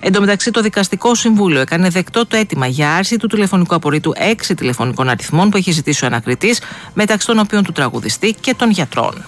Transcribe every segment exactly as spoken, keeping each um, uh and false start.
Εν τω μεταξύ, το Δικαστικό Συμβούλιο έκανε δεκτό το αίτημα για άρση του τηλεφωνικού απορρίτου έξι τηλεφωνικών αριθμών που έχει ζητήσει ο ανακριτής, μεταξύ των οποίων του τραγουδιστή και των γιατρών.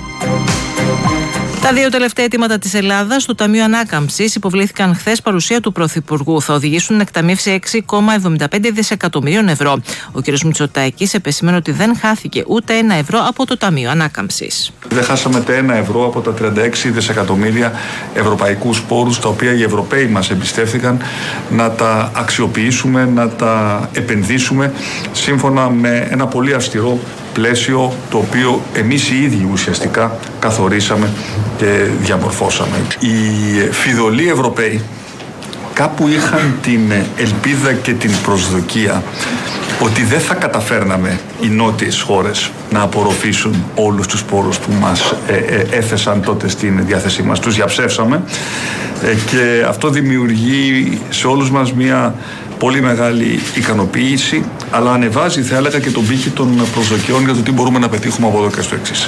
Τα δύο τελευταία αιτήματα της Ελλάδας του Ταμείου Ανάκαμψης υποβλήθηκαν χθες παρουσία του Πρωθυπουργού. Θα οδηγήσουν στην εκταμείευση έξι κόμμα εβδομήντα πέντε δισεκατομμυρίων ευρώ. Ο κ. Μητσοτάκης επεσήμενε ότι δεν χάθηκε ούτε ένα ευρώ από το Ταμείο Ανάκαμψης. Δεν χάσαμε ούτε ένα ευρώ από τα τριάντα έξι δισεκατομμύρια ευρωπαϊκούς πόρους, τα οποία οι Ευρωπαίοι μας εμπιστεύτηκαν να τα αξιοποιήσουμε, να τα επενδύσουμε σύμφωνα με ένα πολύ αυστηρό πλαίσιο, το οποίο εμείς οι ίδιοι ουσιαστικά καθορίσαμε και διαμορφώσαμε. Οι φιδωλοί Ευρωπαίοι κάπου είχαν την ελπίδα και την προσδοκία ότι δεν θα καταφέρναμε οι νότιες χώρες να απορροφήσουν όλους τους πόρους που μας ε, ε, έθεσαν τότε στην διάθεσή μας. Τους διαψεύσαμε ε, και αυτό δημιουργεί σε όλους μας μια πολύ μεγάλη ικανοποίηση, αλλά ανεβάζει, θα έλεγα, και τον πύχη των προσδοκιών για το τι μπορούμε να πετύχουμε από εδώ και στο εξής.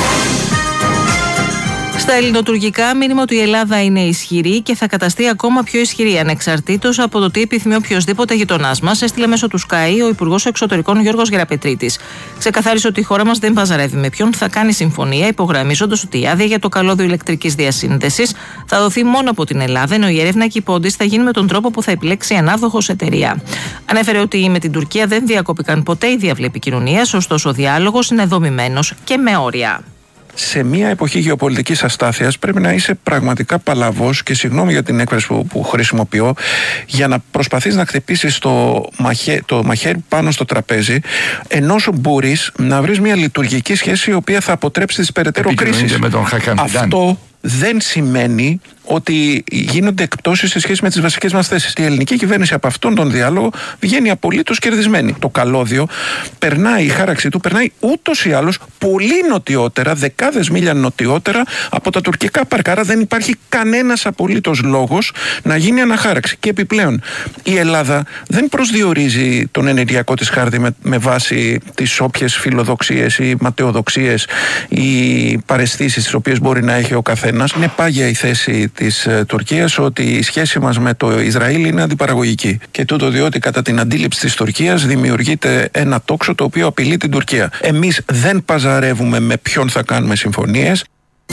Στα ελληνοτουρκικά, μήνυμα ότι η Ελλάδα είναι ισχυρή και θα καταστεί ακόμα πιο ισχυρή, ανεξαρτήτως από το τι επιθυμεί οποιοδήποτε γειτονάς μας, έστειλε μέσω του Sky ο Υπουργός Εξωτερικών Γιώργος Γεραπετρίτης. Ξεκαθάρισε ότι η χώρα μας δεν παζαρεύει με ποιον θα κάνει συμφωνία, υπογραμμίζοντας ότι η άδεια για το καλώδιο ηλεκτρικής διασύνδεσης θα δοθεί μόνο από την Ελλάδα, ενώ η έρευνα και η πόντιση θα γίνει με τον τρόπο που θα επιλέξει η ανάδοχος εταιρεία. Ανέφερε ότι με την Τουρκία δεν διακόπηκαν ποτέ οι διάβλοι επικοινωνίας, ωστόσο ο διάλογος είναι δομημένος και με όρια. Σε μια εποχή γεωπολιτικής αστάθειας πρέπει να είσαι πραγματικά παλαβός, και συγγνώμη για την έκφραση που, που χρησιμοποιώ, για να προσπαθείς να χτυπήσεις το, μαχέ, το μαχαίρι πάνω στο τραπέζι, ενώ μπορείς να βρεις μια λειτουργική σχέση η οποία θα αποτρέψει τις περαιτέρω κρίσεις. Αυτό δεν σημαίνει ότι γίνονται εκπτώσεις σε σχέση με τις βασικές μας θέσεις. Η ελληνική κυβέρνηση από αυτόν τον διάλογο βγαίνει απολύτως κερδισμένη. Το καλώδιο περνάει, η χάραξη του περνάει ούτως ή άλλως πολύ νοτιότερα, δεκάδες μίλια νοτιότερα από τα τουρκικά πάρκα. Δεν υπάρχει κανένας απολύτως λόγος να γίνει αναχάραξη. Και επιπλέον, η Ελλάδα δεν προσδιορίζει τον ενεργειακό της χάρτη με, με βάση τις όποιες φιλοδοξίες ή ματαιοδοξίες ή παραισθήσεις τις οποίες μπορεί να έχει ο καθένας. Είναι πάγια η θέση της ε, Τουρκίας ότι η σχέση μας με το Ισραήλ είναι αντιπαραγωγική. Και τούτο διότι κατά την αντίληψη της Τουρκίας δημιουργείται ένα τόξο το οποίο απειλεί την Τουρκία. Εμείς δεν παζαρεύουμε με ποιον θα κάνουμε συμφωνίες.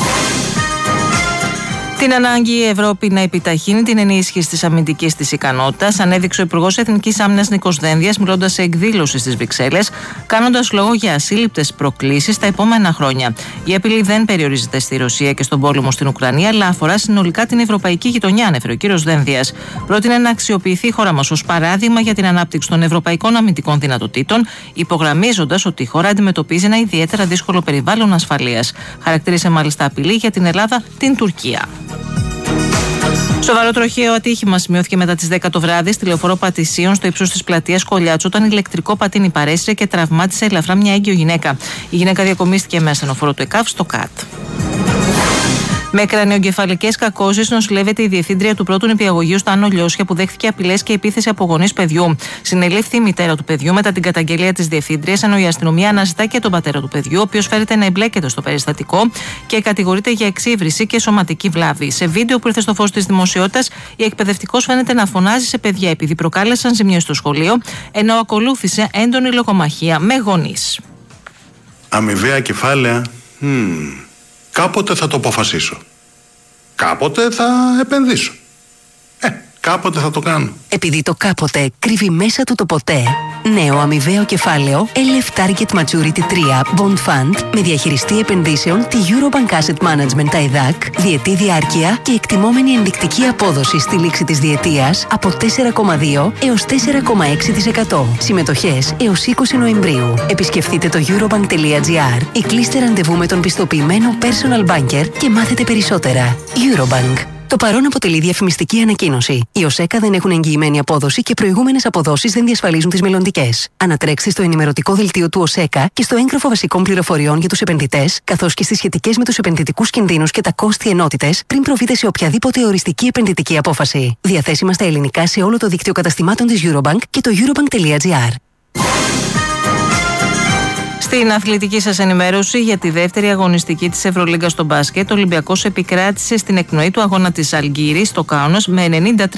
Την ανάγκη η Ευρώπη να επιταχύνει την ενίσχυση της αμυντικής της ικανότητας ανέδειξε ο Υπουργός Εθνικής Άμυνας Νίκος Δένδιας, μιλώντας σε εκδήλωση στις Βρυξέλλες, κάνοντας λόγο για ασύλληπτες προκλήσεις τα επόμενα χρόνια. Η απειλή δεν περιορίζεται στη Ρωσία και στον πόλεμο στην Ουκρανία, αλλά αφορά συνολικά την ευρωπαϊκή γειτονιά, ανέφερε ο κ. Δένδιας. Πρότεινε να αξιοποιηθεί η χώρα μας ως παράδειγμα για την ανάπτυξη των ευρωπαϊκών αμυντικών δυνατοτήτων, υπογραμμίζοντας ότι η χώρα αντιμετωπίζει ένα ιδιαίτερα δύσκολο περιβάλλον ασφαλείας. Χαρακτήρισε μάλιστα απειλή για την Ελλάδα την Τουρκία. Σοβαρό τροχαίο ατύχημα σημειώθηκε μετά τις δέκα το βράδυ στη λεωφόρο Πατησίων στο ύψος της πλατείας Κολιάτσου, όταν ηλεκτρικό πατίνι παρέσυρε και τραυμάτισε ελαφρά μια έγκυο γυναίκα. Η γυναίκα διακομίστηκε με ασθενοφόρο του ΕΚΑΒ στο ΚΑΤ. Με κρανιογκεφαλικές κακώσεις νοσηλεύεται η διευθύντρια του πρώτου νηπιαγωγείου στα Άνω Λιώσια, που δέχθηκε απειλές και επίθεση από γονείς παιδιού. Συνελήφθη η μητέρα του παιδιού μετά την καταγγελία της διευθύντριας, ενώ η αστυνομία αναζητά και τον πατέρα του παιδιού, ο οποίος φέρεται να εμπλέκεται στο περιστατικό και κατηγορείται για εξύβριση και σωματική βλάβη. Σε βίντεο που ήρθε στο φως της δημοσιότητας, η εκπαιδευτικός φαίνεται να φωνάζει σε παιδιά επειδή προκάλεσαν ζημιές στο σχολείο, ενώ ακολούθησε έντονη λογομαχία με γονείς. Αμοιβαία κεφάλαια. Hmm. Κάποτε θα το αποφασίσω. Κάποτε θα επενδύσω. Ε, κάποτε θα το κάνω. Επειδή το κάποτε κρύβει μέσα του το ποτέ. Νέο αμοιβαίο κεφάλαιο ελ εφ Target Maturity τρία Bond Fund με διαχειριστή επενδύσεων τη Eurobank Asset Management τα ΕΔΑΚ, διετή διάρκεια και εκτιμόμενη ενδεικτική απόδοση στη λήξη της διετίας από τέσσερα κόμμα δύο έως τέσσερα κόμμα έξι τοις εκατό. Συμμετοχές έως είκοσι Νοεμβρίου. Επισκεφτείτε το eurobank τελεία gr ή κλείστε ραντεβού με τον πιστοποιημένο personal banker και μάθετε περισσότερα. Eurobank. Το παρόν αποτελεί διαφημιστική ανακοίνωση. Οι ΟΣΕΚΑ δεν έχουν εγγυημένη απόδοση και προηγούμενες αποδόσεις δεν διασφαλίζουν τις μελλοντικές. Ανατρέξτε στο ενημερωτικό δελτίο του ΟΣΕΚΑ και στο έγγραφο βασικών πληροφοριών για τους επενδυτές, καθώς και στις σχετικές με τους επενδυτικούς κινδύνους και τα κόστη ενότητες, πριν προβείτε σε οποιαδήποτε οριστική επενδυτική απόφαση. Διαθέσιμα στα ελληνικά σε όλο το δίκτυο καταστημάτων της Eurobank και το eurobank τελεία gr. Στην αθλητική σας ενημέρωση για τη δεύτερη αγωνιστική της Ευρωλίγκας στο μπάσκετ, ο Ολυμπιακός επικράτησε στην εκπνοή του αγώνα της Αλγύρης στο Κάουνας με ενενήντα τρία